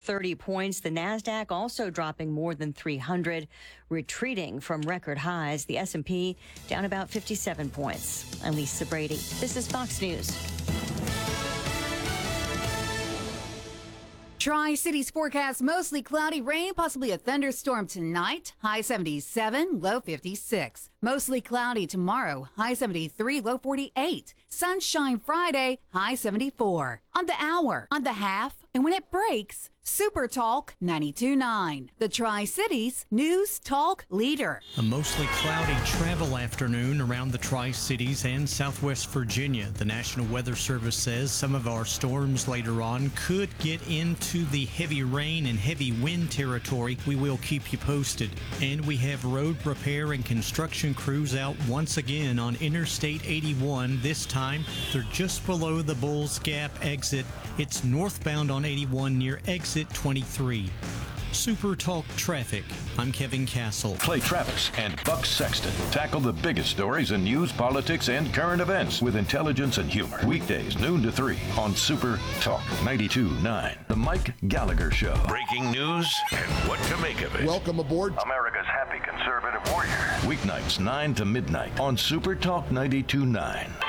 30 points. The Nasdaq also dropping more than 300, retreating from record highs. The S&P down about 57 points. I'm Lisa Brady. This is Fox News. Tri-Cities forecast mostly cloudy rain, possibly a thunderstorm tonight. High 77, low 56. Mostly cloudy tomorrow. High 73, low 48. Sunshine Friday, high 74. On the hour, on the half, and when it breaks, Super Talk 92.9. The Tri-Cities News Talk leader. A mostly cloudy travel afternoon around the Tri-Cities and Southwest Virginia. The National Weather Service says some of our storms later on could get into the heavy rain and heavy wind territory. We will keep you posted. And we have road repair and construction crews out once again on Interstate 81. This time, they're just below the Bulls Gap exit. It's northbound on 81 near exit 23. Super Talk Traffic. I'm Kevin Castle. Clay Travis and Buck Sexton tackle the biggest stories in news, politics, and current events with intelligence and humor. Weekdays, noon to 3 on Super Talk 92.9. The Mike Gallagher Show. Breaking news and what to make of it. Welcome aboard. America's happy conservative warrior. Weeknights, 9 to midnight on Super Talk 92.9.